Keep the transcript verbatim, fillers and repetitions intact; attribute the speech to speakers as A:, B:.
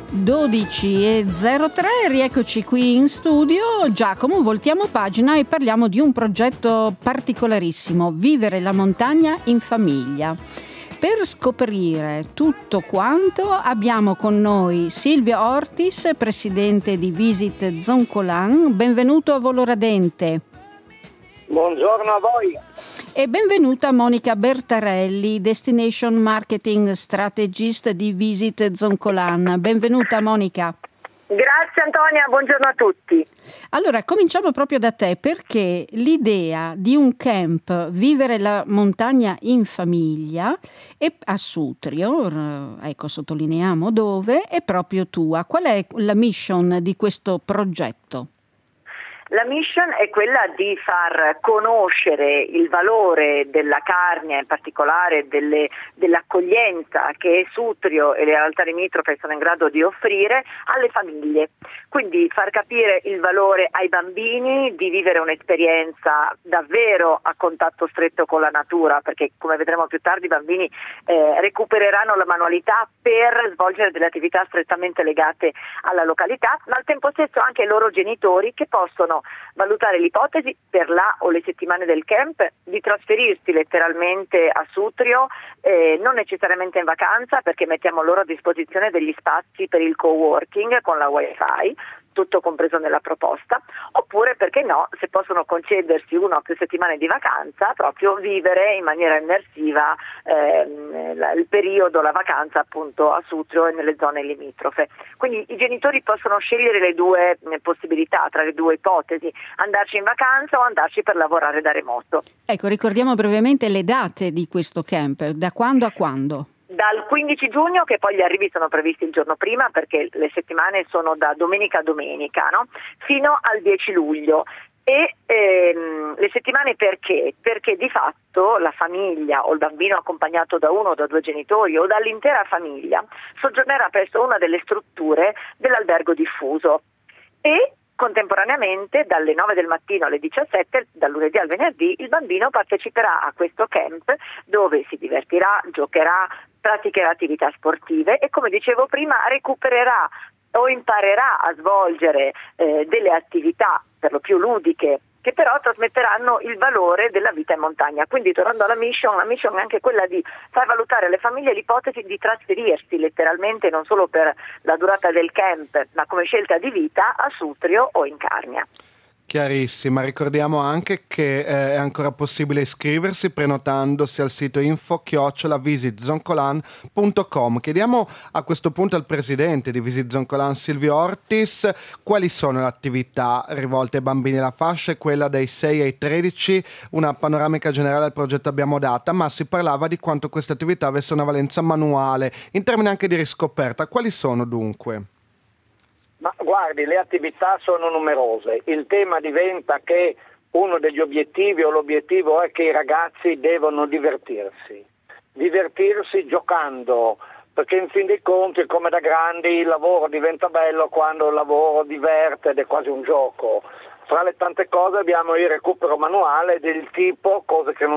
A: dodici e zero tre, rieccoci qui in studio. Giacomo, voltiamo pagina e parliamo di un progetto particolarissimo: vivere la montagna in famiglia. Per scoprire tutto quanto abbiamo con noi Silvio Ortis, presidente di Visit Zoncolan. Benvenuto a Volo Radente.
B: Buongiorno a voi.
A: E benvenuta Monica Bertarelli, Destination Marketing Strategist di Visit Zoncolan. Benvenuta Monica.
C: Grazie Antonia, buongiorno a tutti.
A: Allora, cominciamo proprio da te, perché l'idea di un camp, vivere la montagna in famiglia, è a Sutrio, ecco, sottolineiamo dove, è proprio tua. Qual è la mission di questo progetto?
C: La mission è quella di far conoscere il valore della Carnia, in particolare delle, dell'accoglienza che Sutrio e le realtà limitrofe sono in grado di offrire alle famiglie. Quindi far capire il valore ai bambini di vivere un'esperienza davvero a contatto stretto con la natura, perché come vedremo più tardi i bambini eh, recupereranno la manualità per svolgere delle attività strettamente legate alla località, ma al tempo stesso anche i loro genitori, che possono valutare l'ipotesi per la o le settimane del camp di trasferirsi letteralmente a Sutrio, eh, non necessariamente in vacanza, perché mettiamo loro a disposizione degli spazi per il coworking con la wifi, tutto compreso nella proposta, oppure perché no, se possono concedersi una o più settimane di vacanza, proprio vivere in maniera immersiva ehm, il periodo, la vacanza appunto a Sutrio e nelle zone limitrofe. Quindi i genitori possono scegliere le due possibilità, tra le due ipotesi: andarci in vacanza o andarci per lavorare da remoto.
A: Ecco, ricordiamo brevemente le date di questo camp, da quando a quando?
C: Dal quindici giugno, che poi gli arrivi sono previsti il giorno prima, perché le settimane sono da domenica a domenica, no? Fino al dieci luglio. E ehm, le settimane perché? Perché di fatto la famiglia o il bambino accompagnato da uno o da due genitori o dall'intera famiglia soggiornerà presso una delle strutture dell'albergo diffuso e contemporaneamente dalle nove del mattino alle diciassette, dal lunedì al venerdì, il bambino parteciperà a questo camp dove si divertirà, giocherà, praticherà attività sportive e, come dicevo prima, recupererà o imparerà a svolgere eh, delle attività per lo più ludiche, che però trasmetteranno il valore della vita in montagna. Quindi, tornando alla mission, la mission è anche quella di far valutare alle famiglie l'ipotesi di trasferirsi letteralmente, non solo per la durata del camp, ma come scelta di vita, a Sutrio o in Carnia.
D: Chiarissima, ricordiamo anche che eh, è ancora possibile iscriversi prenotandosi al sito info chiocciola visit zoncolan punto com. Chiediamo a questo punto al presidente di Visit Zoncolan, Silvio Ortis, quali sono le attività rivolte ai bambini. La fascia è quella dai sei ai tredici, una panoramica generale del progetto abbiamo data, ma si parlava di quanto queste attività avessero una valenza manuale, in termini anche di riscoperta. Quali sono dunque?
B: Ma guardi, le attività sono numerose. Il tema diventa che uno degli obiettivi o l'obiettivo è che i ragazzi devono divertirsi, divertirsi giocando, perché in fin dei conti, come da grandi, il lavoro diventa bello quando il lavoro diverte ed è quasi un gioco. Fra le tante cose abbiamo il recupero manuale del tipo, cose che non